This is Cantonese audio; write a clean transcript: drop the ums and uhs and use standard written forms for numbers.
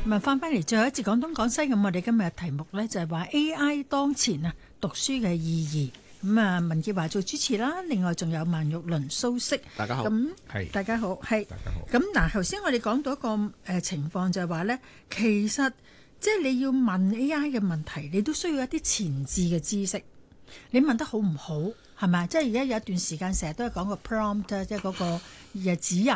咁啊，翻返嚟最後一節廣東廣西，咁我哋今日嘅題目呢，就係話 AI 當前啊讀書嘅意義。咁啊，文潔華做主持啦，另外仲有萬玉麟、蘇軾。 大家好， 咁大家好，係大家好。 咁嗱，頭先我哋講到一個情況，就係話呢，其實即係你要問 AI 嘅問題，你都需要一啲前置嘅知識。你問得好唔好係咪？即係而家有一段時間成日都係講個 prompt，即係嗰個指引。